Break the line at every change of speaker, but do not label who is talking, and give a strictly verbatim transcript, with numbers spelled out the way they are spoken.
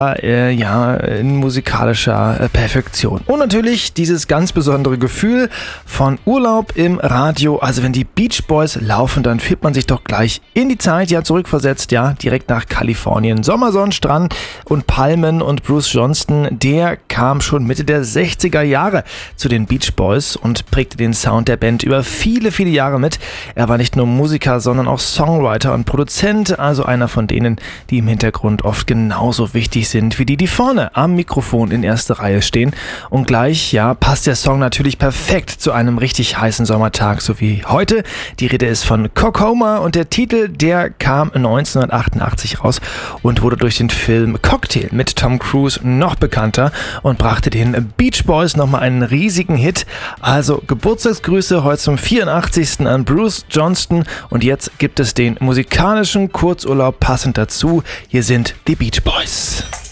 Äh, ja, in musikalischer äh, Perfektion. Und natürlich dieses ganz besondere Gefühl von Urlaub im Radio. Also wenn die Beach Boys laufen, dann fühlt man sich doch gleich in die Zeit, ja, zurückversetzt, ja, direkt nach Kalifornien. Sommersonnenstrand und Palmen, und Bruce Johnston, der kam schon Mitte der sechziger Jahre zu den Beach Boys und prägte den Sound der Band über viele, viele Jahre mit. Er war nicht nur Musiker, sondern auch Songwriter und Produzent, also einer von denen, die im Hintergrund oft genauso wichtig sind sind, wie die, die vorne am Mikrofon in erster Reihe stehen. Und gleich, ja, passt der Song natürlich perfekt zu einem richtig heißen Sommertag, so wie heute. Die Rede ist von Cocoa und der Titel, der kam neunzehnhundertachtundachtzig raus und wurde durch den Film Cocktail mit Tom Cruise noch bekannter und brachte den Beach Boys nochmal einen riesigen Hit. Also Geburtstagsgrüße heute zum vierundachtzigsten an Bruce Johnston, und jetzt gibt es den musikalischen Kurzurlaub passend dazu. Hier sind die Beach Boys.